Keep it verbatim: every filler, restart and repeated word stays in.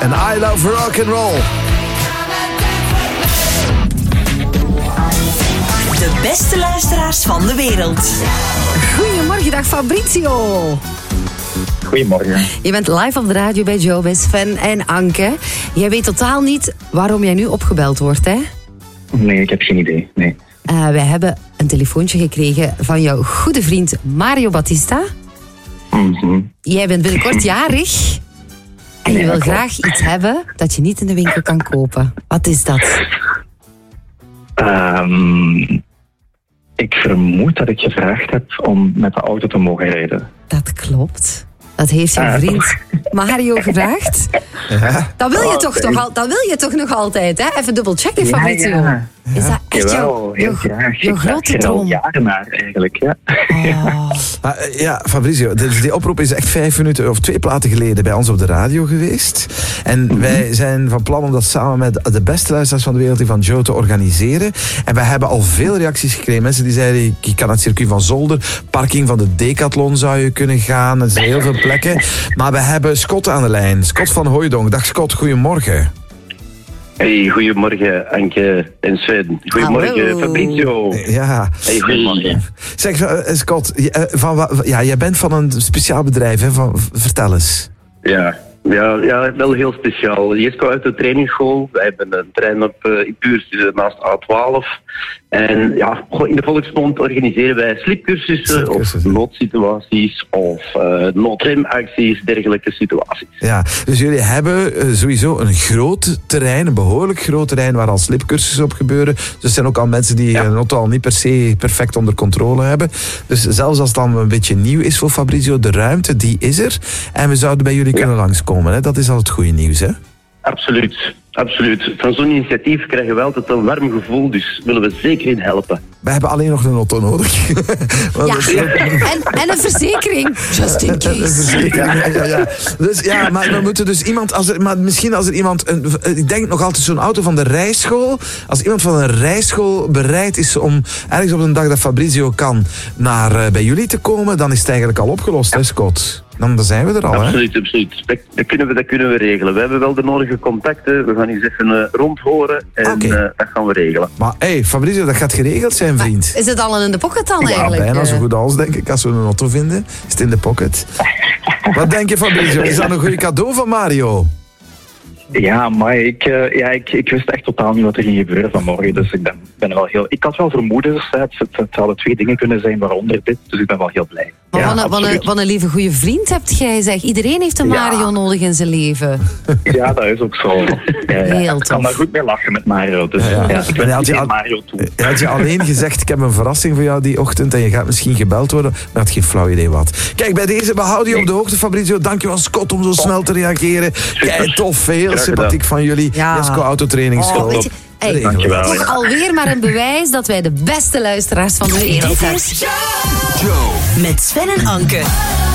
en I Love Rock and Roll. De beste luisteraars van de wereld. Goedemorgen, dag Fabrizio. Goedemorgen. Je bent live op de radio bij Joe, bij Sven en Anke. Jij weet totaal niet waarom jij nu opgebeld wordt, hè? Nee, ik heb geen idee, nee. Uh, wij hebben een telefoontje gekregen van jouw goede vriend Mario Battista. Mm-hmm. Jij bent binnenkort jarig. En je Ja, wil klopt. graag iets hebben dat je niet in de winkel kan kopen. Wat is dat? Um, ik vermoed dat ik gevraagd heb om met de auto te mogen rijden. Dat klopt. Dat heeft je Ah, vriend Mario gevraagd. Ja. Dat wil je, Oh, toch, oké. toch al, dat wil je toch nog altijd, hè? Even dubbel checken, Ja, Fabrizio. ja. Is dat echt Jawel, jouw, heel jouw, graag. jouw Ik vraag grote er al droom? jaren naar eigenlijk, ja. Oh. Maar, uh, ja, Fabrizio, die, die oproep is echt vijf minuten of twee platen geleden bij ons op de radio geweest. En Mm-hmm. wij zijn van plan om dat samen met de beste luisteraars van de wereld die van Joe te organiseren. En wij hebben al veel reacties gekregen. Mensen die zeiden, je kan het circuit van Zolder, parking van de Decathlon zou je kunnen gaan. Er zijn heel veel plekken. Maar we hebben Scott aan de lijn. Scott van Hooijdonk. Dag Scott, goedemorgen. Hey, goedemorgen Anke en Sven. Goedemorgen Hallo. Fabrizio. Ja. Hey, goedemorgen. Zeg, uh, Scott, je, uh, van, wa- ja, jij bent van een speciaal bedrijf, hè? Van, v- vertel eens. Ja, ja, ja, wel heel speciaal. Jesco uit de trainingsschool. Wij hebben een trein op uh, in Puurs naast A twaalf. En ja, in de volksmond organiseren wij slipcursussen of Slipcursussen. noodsituaties of uh, noodremacties, dergelijke situaties. Ja, dus jullie hebben uh, sowieso een groot terrein, een behoorlijk groot terrein waar al slipcursussen op gebeuren. Dus er zijn ook al mensen die Ja. een auto al niet per se perfect onder controle hebben. Dus zelfs als het dan een beetje nieuw is voor Fabrizio, de ruimte die is er. En we zouden bij jullie Ja. kunnen langskomen. Hè? Dat is al het goede nieuws, hè? Absoluut, absoluut. Van zo'n initiatief krijgen we altijd een warm gevoel, dus willen we zeker in helpen. We hebben alleen nog een auto nodig. Want Ja, dat is- en, en een verzekering. Just in Een case. verzekering, ja, ja, ja. Dus ja, maar we moeten dus iemand, als er, maar misschien als er iemand, een, ik denk nog altijd zo'n auto van de rijschool, als iemand van een rijschool bereid is om ergens op een dag dat Fabrizio kan naar uh, bij jullie te komen, dan is het eigenlijk al opgelost, hè Scott? Dan, dan zijn we er al, hè? Absoluut, absoluut. Dat, dat, kunnen we, dat kunnen we regelen. We hebben wel de nodige contacten. We gaan eens even uh, rondhoren en Oké. uh, dat gaan we regelen. Maar hé, hey, Fabrizio, dat gaat geregeld zijn, vriend. Is het al in de pocket dan Ja, eigenlijk? bijna eh? zo goed als, denk ik, als we een auto vinden. Is het in de pocket. Wat denk je, Fabrizio? Is dat een goede cadeau van Mario? Ja, maar ik, uh, ja, ik, ik wist echt totaal niet wat er ging gebeuren vanmorgen. Dus ik ben, ben wel heel... Ik had wel vermoedens. Hè. Het, het, het zouden twee dingen kunnen zijn, waaronder dit. Dus ik ben wel heel blij. Maar Ja, wat, een, wat, een, absoluut. wat een lieve goede vriend hebt jij, zeg. Iedereen heeft een Ja. Mario nodig in zijn leven. Ja, dat is ook zo. Ja, ja. Heel Ik kan tof. daar goed mee lachen met Mario. Dus Ja, ja, ja. ik En ben had je niet al- Mario toe. Je had je alleen gezegd, ik heb een verrassing voor jou die ochtend en je gaat misschien gebeld worden, maar je had geen flauw idee wat. Kijk, bij deze, we houden je op de hoogte, Fabrizio. Dankjewel, Scott, om zo snel te reageren. Kijk, tof, heel Graag sympathiek van jullie. Ja. Jesco Autotrainingsschool. Oh, weet je, hey, Regelen we Dankjewel. dat. toch alweer maar een bewijs dat wij de beste luisteraars van de wereld Dit hebben. is Joe met Sven en Anke.